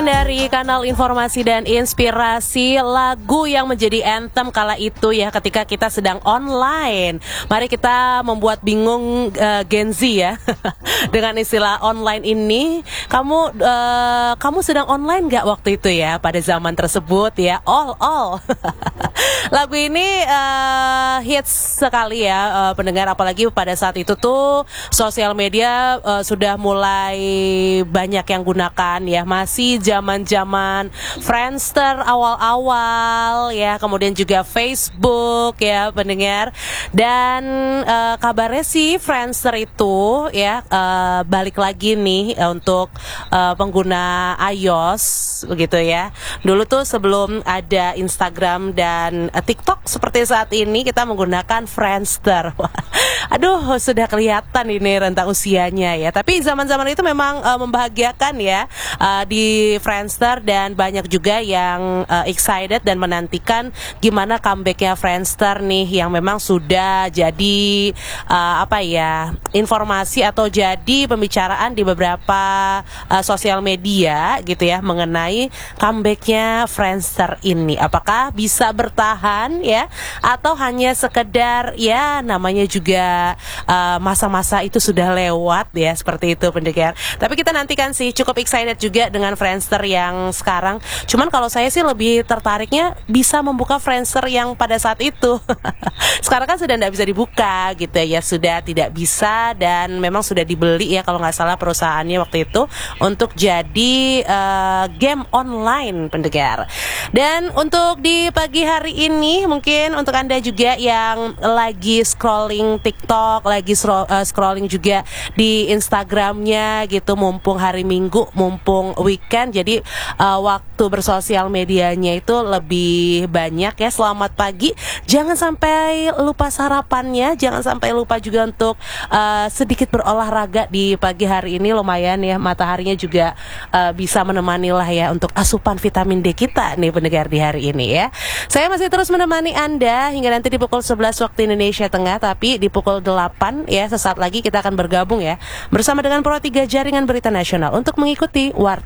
bagian dari kanal informasi dan inspirasi, lagu yang menjadi anthem kala itu ya ketika kita sedang online. Mari kita membuat bingung Gen Z ya dengan istilah online ini. Kamu sedang online nggak waktu itu ya pada zaman tersebut ya? All. Lagu ini hits sekali ya pendengar, apalagi pada saat itu tuh sosial media sudah mulai banyak yang gunakan ya, masih zaman-zaman Friendster awal-awal ya, kemudian juga Facebook ya pendengar. Dan kabarnya sih Friendster itu ya balik lagi nih untuk pengguna iOS begitu ya. Dulu tuh sebelum ada Instagram dan TikTok seperti saat ini, kita menggunakan Friendster. Aduh, sudah kelihatan ini rentang usianya ya. Tapi zaman-zaman itu memang membahagiakan ya di Friendster, dan banyak juga yang excited dan menantikan gimana comebacknya Friendster nih, yang memang sudah jadi informasi atau jadi pembicaraan di beberapa sosial media gitu ya mengenai comebacknya Friendster ini. Apakah bisa bertahan ya, atau hanya sekedar ya namanya juga masa-masa itu sudah lewat ya, seperti itu pendengar. Tapi kita nantikan sih, cukup excited juga dengan Friendster yang sekarang. Cuman kalau saya sih lebih tertariknya bisa membuka Friendster yang pada saat itu. Sekarang kan sudah tidak bisa dibuka gitu ya, sudah tidak bisa, dan memang sudah dibeli ya kalau nggak salah perusahaannya waktu itu untuk jadi game online pendengar. Dan untuk di pagi hari ini, mungkin untuk Anda juga yang lagi scrolling TikTok, lagi scrolling juga di Instagramnya gitu, mumpung hari Minggu, mumpung weekend, jadi waktu bersosial medianya itu lebih banyak ya. Selamat pagi, jangan sampai lupa sarapannya, jangan sampai lupa juga untuk sedikit berolahraga di pagi hari ini. Lumayan ya, mataharinya juga bisa menemani lah ya untuk asupan vitamin D kita nih pendengar di hari ini ya. Saya masih terus menemani Anda hingga nanti di pukul 11 waktu Indonesia Tengah, tapi di pukul 8 ya sesaat lagi kita akan bergabung ya bersama dengan Pro 3 Jaringan Berita Nasional untuk mengikuti Warta